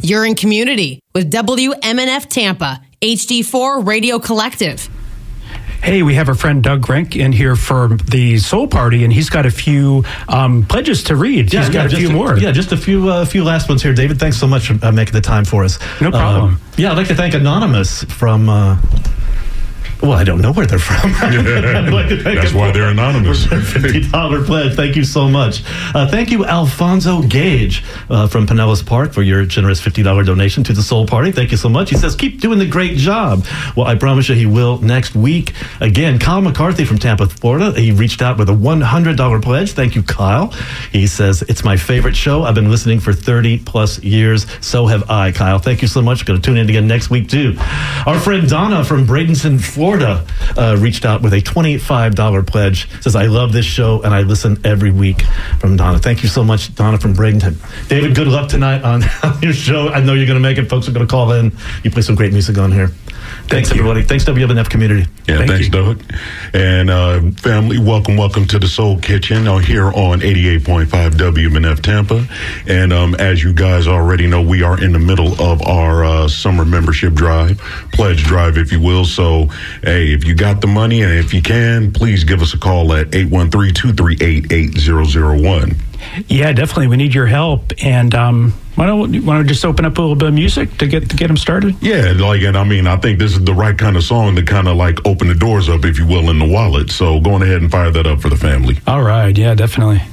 You're in community with WMNF Tampa, HD4 Radio Collective. Hey, we have our friend Doug Renk in here for the Soul Party, and he's got a few pledges to read. He's got a few more. Yeah, just a few last ones here. David, thanks so much for making the time for us. No problem. I'd like to thank Anonymous from... well, I don't know where they're from. That's why they're anonymous. $50 pledge. Thank you so much. Thank you, Alfonso Gage from Pinellas Park, for your generous $50 donation to the Soul Party. Thank you so much. He says, keep doing the great job. Well, I promise you he will next week. Again, Kyle McCarthy from Tampa, Florida. He reached out with a $100 pledge. Thank you, Kyle. He says, it's my favorite show. I've been listening for 30 plus years. So have I, Kyle. Thank you so much. Going to tune in again next week, too. Our friend Donna from Bradenton, Florida, reached out with a $25 pledge. Says, I love this show and I listen every week. From Donna. Thank you so much, Donna from Bradenton. David, good luck tonight on your show. I know you're going to make it. Folks are going to call in. You play some great music on here. Thanks, everybody. Thanks, WMNF community. Yeah, thanks, Doug. And family, welcome to the Soul Kitchen here on 88.5 WMNF Tampa. And as you guys already know, we are in the middle of our summer membership drive, pledge drive, if you will. So, hey, if you got the money and if you can, please give us a call at 813-238-8001. Yeah, definitely. We need your help. And why don't we just open up a little bit of music to get them started? Yeah, I think this is the right kind of song to kind of like open the doors up, if you will, in the wallet. So going ahead and fire that up for the family. All right. Yeah, definitely.